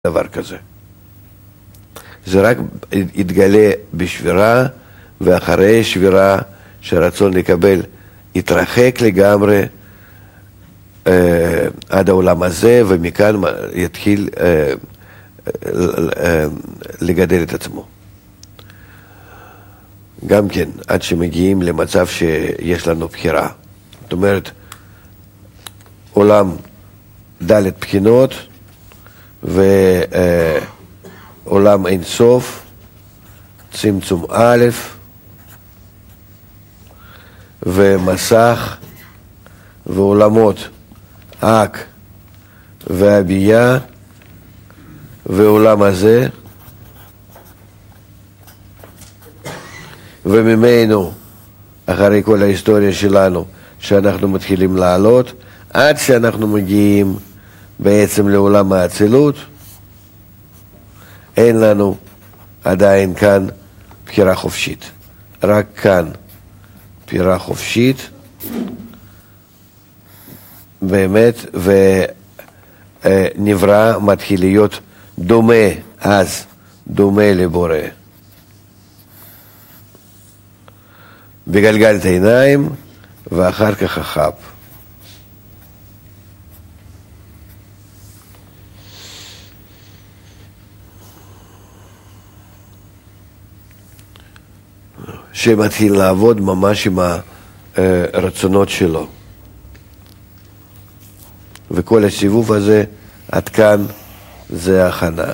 דבר כזה. זה רק יתגלה בשבירה, ואחרי שבירה שהרצון לקבל יתרחק לגמרי עד העולם הזה, ומכאן יתחיל לגדל את עצמו. גם כן, עד שמגיעים למצב שיש לנו בחירה. זאת אומרת, עולם ד' בחינות, ועולם אין סוף, צמצום א', ומסך, ועולמות אק והבייה, ועולם הזה, וממנו, אחרי כל ההיסטוריה שלנו, שאנחנו מתחילים לעלות, עד שאנחנו מגיעים בעצם לעולם האצילות, אין לנו עדיין כאן בחירה חופשית. רק כאן בחירה חופשית, באמת, ונברא מתחיל להיות דומה, אז דומה לבורא. בגלגלת עיניים, ואחר כך החב. שמתחיל לעבוד ממש עם הרצונות שלו. וכל הסיבוב הזה, עד כאן, זה הכנה.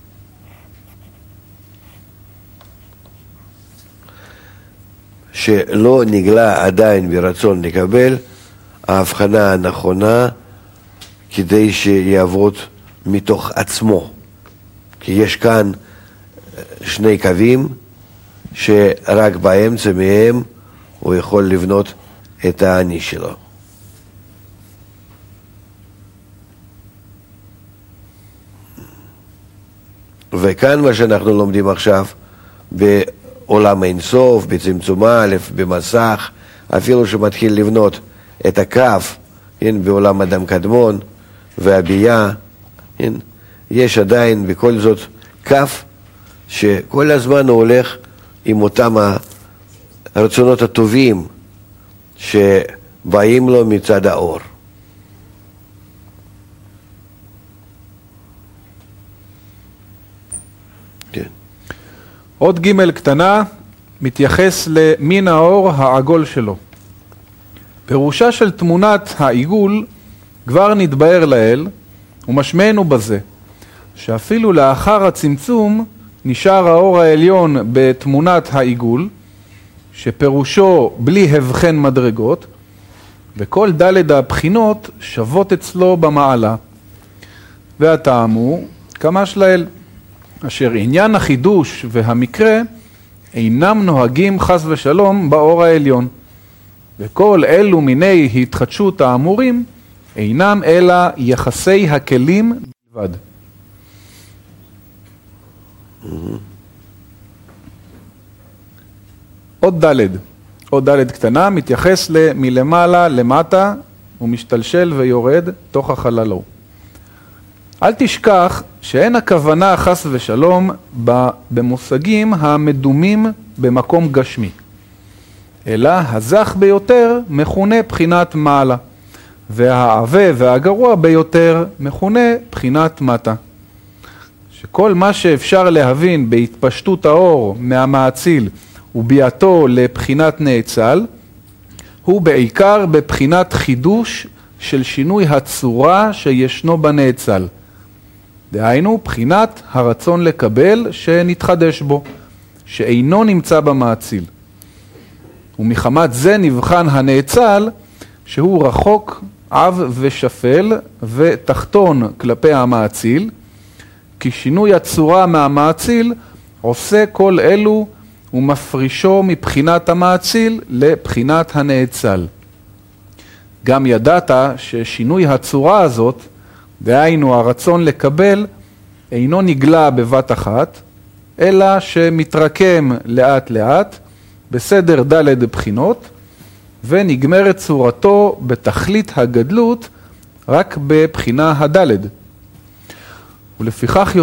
שלא נגלה עדיין ברצון לקבל, ההבחנה הנכונה, כדי שיעבוד מתוך עצמו. כי יש כאן שני קווים, שרק באמצע מהם הוא יכול לבנות את האני שלו. וכאן מה שאנחנו לומדים עכשיו, בעולם אין סוף, בצמצום א', במסך, אפילו שמתחיל לבנות את הקו, בעולם אדם קדמון והבייה, יש עדיין בכל זאת קו שכל הזמן הוא הולך עם אותם הרצונות הטובים שבאים לו מצד האור. כן. עוד ג' קטנה מתייחס למין האור העגול שלו. פירושה של תמונת העיגול כבר נתבהר לאל, ומשמענו בזה, שאפילו לאחר הצמצום נשאר האור העליון בתמונת העיגול, שפירושו בלי הבחן מדרגות, וכל ד' הבחינות שוות אצלו במעלה. והטעם הוא כמש לאל, אשר עניין החידוש והמקרה אינם נוהגים חס ושלום באור העליון, וכל אלו מיני התחדשות האמורים אינם אלא יחסי הכלים בלבד. עוד ד' קטנה מתייחס מלמעלה למטה ומשתלשל ויורד תוך החללו. אל תשכח שאין הכוונה חס ושלום במושגים המדומים במקום גשמי, אלא הזך ביותר מכונה בחינת מעלה, והעווה והגרוע ביותר מכונה בחינת מטה. שכל מה שאפשר להבין בהתפשטות האור מהמאציל וביאתו לבחינת נאצל, הוא בעיקר בבחינת חידוש של שינוי הצורה שישנו בנאצל. דהיינו, בחינת הרצון לקבל שנתחדש בו, שאינו נמצא במאציל. ומחמת זה נבחן הנאצל, שהוא רחוק, עב ושפל ותחתון כלפי המאציל, כי שינוי הצורה מהמאציל עושה כל אלו ומפרישו מבחינת המאציל לבחינת הנאצל. גם ידעת ששינוי הצורה הזאת, דהיינו הרצון לקבל, אינו נגלה בבת אחת, אלא שמתרקם לאט לאט בסדר ד' בחינות, ונגמרת צורתו בתכלית הגדלות רק בבחינה הד'. ולפיכך